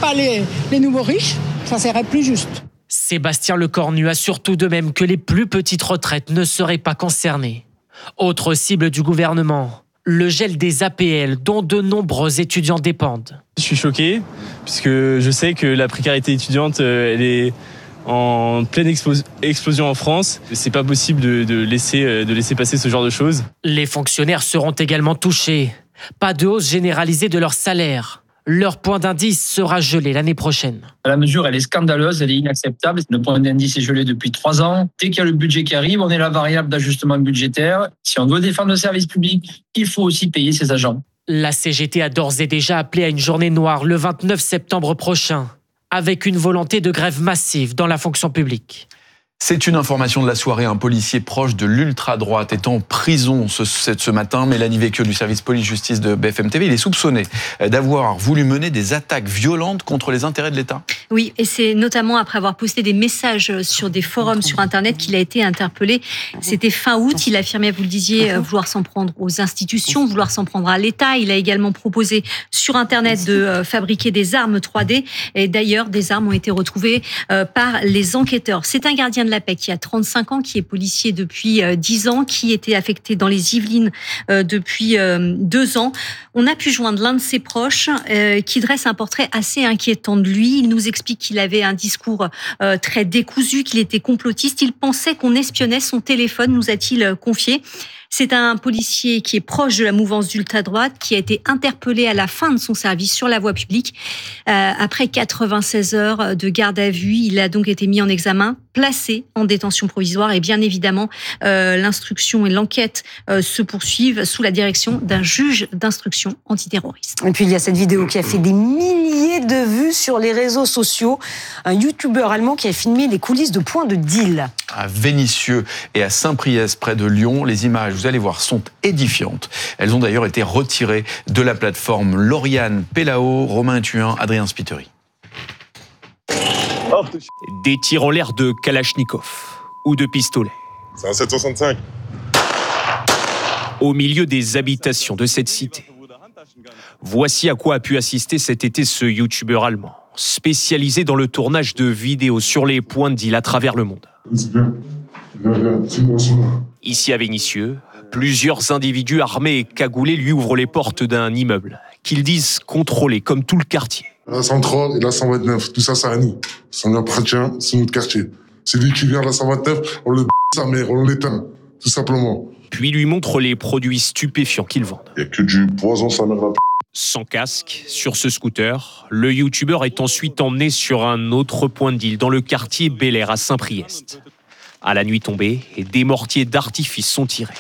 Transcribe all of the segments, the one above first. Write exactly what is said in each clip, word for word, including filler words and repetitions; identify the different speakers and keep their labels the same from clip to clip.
Speaker 1: pas les, les nouveaux riches, ça serait plus juste.
Speaker 2: Sébastien Lecornu assure tout de même que les plus petites retraites ne seraient pas concernées. Autre cible du gouvernement, le gel des A P L dont de nombreux étudiants dépendent.
Speaker 3: Je suis choqué puisque je sais que la précarité étudiante, elle est en pleine explos- explosion en France. C'est pas possible de, de, laisser, de laisser passer ce genre de choses.
Speaker 2: Les fonctionnaires seront également touchés. Pas de hausse généralisée de leur salaire. Leur point d'indice sera gelé l'année prochaine.
Speaker 4: La mesure, elle est scandaleuse, elle est inacceptable. Le point d'indice est gelé depuis trois ans. Dès qu'il y a le budget qui arrive, on est la variable d'ajustement budgétaire. Si on veut défendre le service public, il faut aussi payer ses agents.
Speaker 2: La C G T a d'ores et déjà appelé à une journée noire le vingt-neuf septembre prochain, avec une volonté de grève massive dans la fonction publique.
Speaker 5: C'est une information de la soirée. Un policier proche de l'ultra-droite est en prison ce, ce matin. Mélanie Vecchio du service police-justice de B F M T V. Il est soupçonné d'avoir voulu mener des attaques violentes contre les intérêts de l'État.
Speaker 6: Oui, et c'est notamment après avoir posté des messages sur des forums sur Internet qu'il a été interpellé. C'était fin août. Il affirmait, vous le disiez, vouloir s'en prendre aux institutions, vouloir s'en prendre à l'État. Il a également proposé sur Internet de fabriquer des armes trois D. Et d'ailleurs, des armes ont été retrouvées par les enquêteurs. C'est un gardien de la paix qui a trente-cinq ans, qui est policier depuis dix ans, qui était affecté dans les Yvelines depuis deux ans. On a pu joindre l'un de ses proches qui dresse un portrait assez inquiétant de lui. Il nous explique qu'il avait un discours très décousu, qu'il était complotiste. Il pensait qu'on espionnait son téléphone, nous a-t-il confié. C'est un policier qui est proche de la mouvance d'ultra-droite, qui a été interpellé à la fin de son service sur la voie publique. Euh, après quatre-vingt-seize heures de garde à vue, il a donc été mis en examen, placé en détention provisoire. Et bien évidemment, euh, l'instruction et l'enquête euh, se poursuivent sous la direction d'un juge d'instruction antiterroriste.
Speaker 7: Et puis il y a cette vidéo qui a fait des milliers de vues sur les réseaux sociaux. Un youtubeur allemand qui a filmé les coulisses de points de deal.
Speaker 5: À Vénissieux et à Saint-Priest, près de Lyon, les images, vous allez voir, sont édifiantes. Elles ont d'ailleurs été retirées de la plateforme. Lauriane Pellao, Romain Thuin, Adrien Spiteri.
Speaker 8: Des tirs en l'air de Kalachnikov ou de pistolet.
Speaker 9: C'est un sept soixante-cinq.
Speaker 8: Au milieu des habitations de cette cité. Voici à quoi a pu assister cet été ce youtubeur allemand, spécialisé dans le tournage de vidéos sur les points de deal à travers le monde. Ici à Vénissieux, plusieurs individus armés et cagoulés lui ouvrent les portes d'un immeuble qu'ils disent contrôler comme tout le quartier.
Speaker 9: La cent trois et la cent vingt-neuf, tout ça, c'est à nous. Ça nous appartient, c'est notre quartier. C'est lui qui vient à la cent vingt-neuf, on le b*** sa mère, on l'éteint, tout simplement.
Speaker 8: Puis lui montre les produits stupéfiants qu'ils vendent.
Speaker 9: Il n'y a que du poison, sa mère la p***.
Speaker 8: Sans casque, sur ce scooter, le youtubeur est ensuite emmené sur un autre point de deal dans le quartier Bel Air à Saint-Priest. À la nuit tombée, des mortiers d'artifice sont tirés.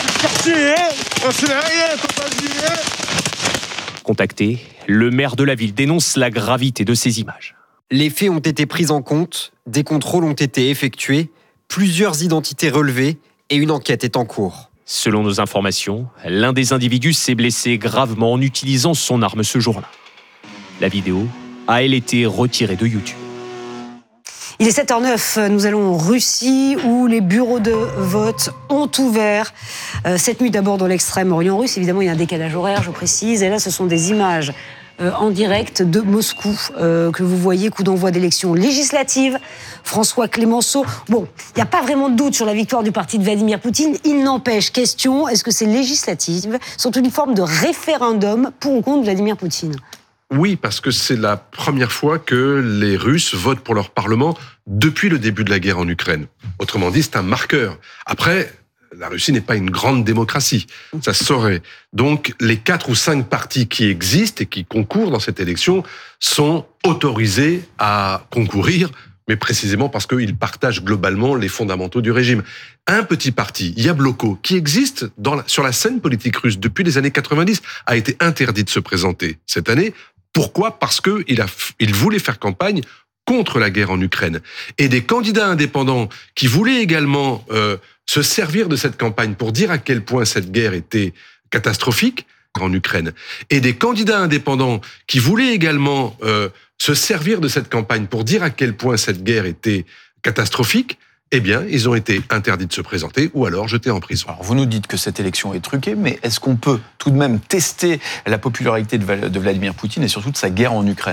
Speaker 8: Contacté, le maire de la ville dénonce la gravité de ces images.
Speaker 10: Les faits ont été pris en compte, des contrôles ont été effectués, plusieurs identités relevées et une enquête est en cours.
Speaker 8: Selon nos informations, l'un des individus s'est blessé gravement en utilisant son arme ce jour-là. La vidéo a, elle, été retirée de YouTube.
Speaker 7: Il est sept heures neuf, nous allons en Russie où les bureaux de vote ont ouvert. Euh, cette nuit d'abord dans l'extrême-orient russe, évidemment il y a un décalage horaire, je précise, et là ce sont des images euh, en direct de Moscou euh, que vous voyez, coup d'envoi d'élections législatives. François Clémenceau, bon, il n'y a pas vraiment de doute sur la victoire du parti de Vladimir Poutine, il n'empêche, question, est-ce que ces législatives sont une forme de référendum pour ou contre Vladimir Poutine ?
Speaker 11: Oui, parce que c'est la première fois que les Russes votent pour leur Parlement depuis le début de la guerre en Ukraine. Autrement dit, c'est un marqueur. Après, la Russie n'est pas une grande démocratie, ça se saurait. Donc, les quatre ou cinq partis qui existent et qui concourent dans cette élection sont autorisés à concourir, mais précisément parce qu'ils partagent globalement les fondamentaux du régime. Un petit parti, Yabloko, qui existe dans la, sur la scène politique russe depuis les années quatre-vingt-dix, a été interdit de se présenter cette année. Pourquoi ? Parce qu'il a, il voulait faire campagne contre la guerre en Ukraine. Et des candidats indépendants qui voulaient également euh, se servir de cette campagne pour dire à quel point cette guerre était catastrophique en Ukraine. Et des candidats indépendants qui voulaient également euh, se servir de cette campagne pour dire à quel point cette guerre était catastrophique, eh bien, ils ont été interdits de se présenter ou alors jetés en prison.
Speaker 5: Alors, vous nous dites que cette élection est truquée, mais est-ce qu'on peut tout de même tester la popularité de Vladimir Poutine et surtout de sa guerre en Ukraine ?